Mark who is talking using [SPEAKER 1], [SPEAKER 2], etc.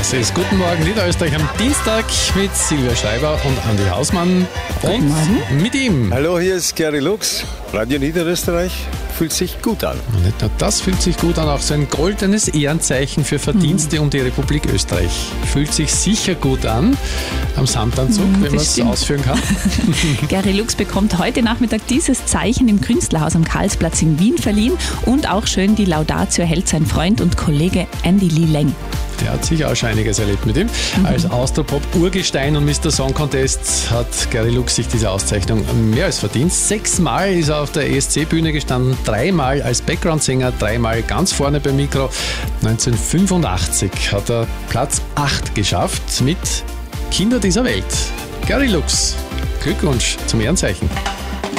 [SPEAKER 1] Das ist Guten Morgen Niederösterreich am Dienstag mit Silvia Schreiber und Andi Hausmann. Und mit ihm.
[SPEAKER 2] Hallo, hier ist Gary Lux. Radio Niederösterreich fühlt sich gut an.
[SPEAKER 1] Und nicht nur das fühlt sich gut an, auch so ein goldenes Ehrenzeichen für Verdienste um die Republik Österreich. Fühlt sich sicher gut an am Samtanzug, wenn man es ausführen kann.
[SPEAKER 3] Gary Lux bekommt heute Nachmittag dieses Zeichen im Künstlerhaus am Karlsplatz in Wien verliehen und auch schön die Laudatio erhält sein Freund und Kollege Andy Lee Leng.
[SPEAKER 1] Der hat sicher auch schon einiges erlebt mit ihm. Als Austropop-Urgestein und Mr. Song Contest hat Gary Lux sich diese Auszeichnung mehr als verdient. 6-mal ist er auf der ESC-Bühne gestanden, 3-mal als Background-Sänger, 3-mal ganz vorne beim Mikro. 1985 hat er Platz 8 geschafft mit Kinder dieser Welt. Gary Lux, Glückwunsch zum Ehrenzeichen.